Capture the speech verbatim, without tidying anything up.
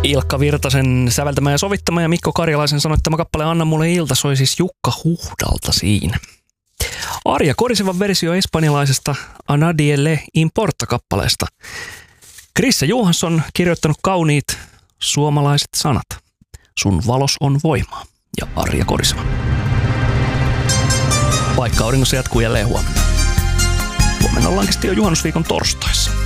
Ilkka Virtasen säveltämä ja sovittama ja Mikko Karjalaisen sanoittama kappale Anna mulle ilta soi siis Jukka Huhdalta siinä. Arja Korisevan versio espanjalaisesta A nadie le importa-kappaleesta. Krissa Johansson kirjoittanut kauniit suomalaiset sanat. Sun valos on voimaa. Ja Arja Koriseva. Vaikka auringossa jatkuu jälleen huomenna. Huomenna ollaankin sitten jo juhannusviikon torstaissa.